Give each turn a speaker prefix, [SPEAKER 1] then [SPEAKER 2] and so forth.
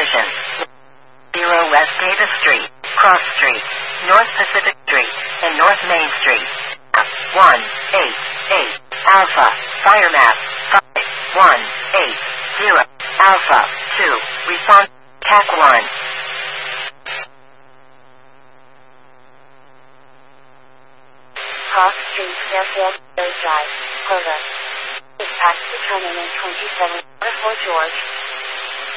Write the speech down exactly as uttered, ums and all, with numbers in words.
[SPEAKER 1] Collision. Zero West Davis Street, Cross Street, North Pacific Street, and North Main Street. one eight eight Alpha. Fire map. five one eight zero Alpha. two. Response. T A C one.
[SPEAKER 2] Cross Street, Fairfield Road Drive, Clover. Dispatch determinant twenty-seven, Fort George.